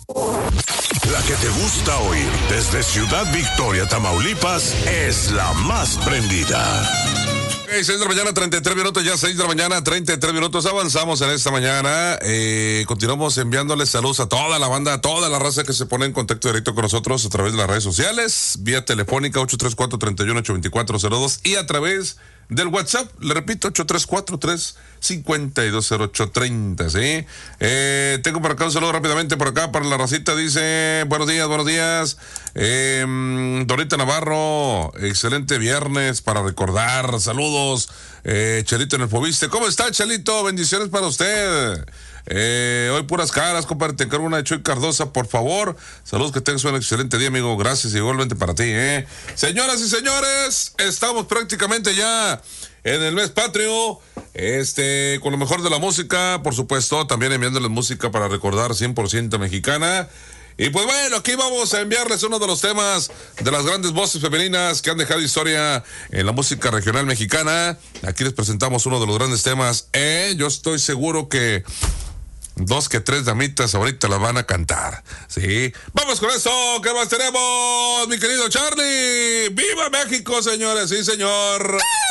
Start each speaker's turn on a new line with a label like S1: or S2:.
S1: La que te gusta oír desde Ciudad Victoria, Tamaulipas, es la más prendida. 6 de la mañana, 33 minutos, ya 6 de la mañana, 33 minutos, avanzamos en esta mañana, continuamos enviándoles saludos a toda la banda, a toda la raza que se pone en contacto directo con nosotros a través de las redes sociales, vía telefónica 834-31-8402 y a través del WhatsApp, le repito, 834-352-0830, ¿sí? Tengo por acá un saludo rápidamente por acá para la racita, dice, buenos días, Dorita Navarro, excelente viernes para recordar, saludos, Chelito en el Fobiste, ¿cómo está, Chelito? Bendiciones para usted. Hoy puras caras, compadre, te encargo una de Chuy Cardosa, por favor. Saludos, que tengas un excelente día, amigo. Gracias, igualmente para ti, Señoras y señores, estamos prácticamente ya en el mes patrio, con lo mejor de la música, por supuesto, también enviándoles música para recordar 100% mexicana. Y pues bueno, aquí vamos a enviarles uno de los temas de las grandes voces femeninas que han dejado historia en la música regional mexicana. Aquí les presentamos uno de los grandes temas. Yo estoy seguro que 2 que 3 damitas ahorita la van a cantar, ¿sí? Vamos con eso, ¿qué más tenemos, mi querido Charlie? ¡Viva México, señores! ¡Sí, señor!